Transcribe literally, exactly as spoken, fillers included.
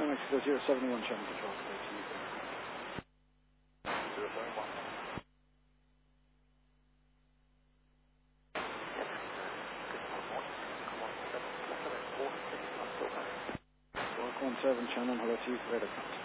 Mexico zero seven one, Shannon Control. zero seven one. One seven, Shannon, hello to you, credit.